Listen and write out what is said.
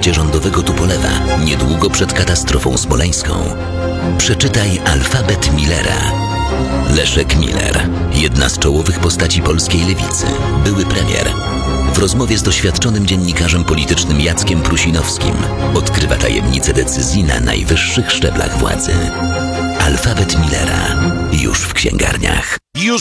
składzie rządowego Tupolewa niedługo przed katastrofą smoleńską. Przeczytaj alfabet Millera. Leszek Miller, jedna z czołowych postaci polskiej lewicy, były premier. W rozmowie z doświadczonym dziennikarzem politycznym Jackiem Prusinowskim odkrywa tajemnice decyzji na najwyższych szczeblach władzy. Alfabet Millera już w księgarniach.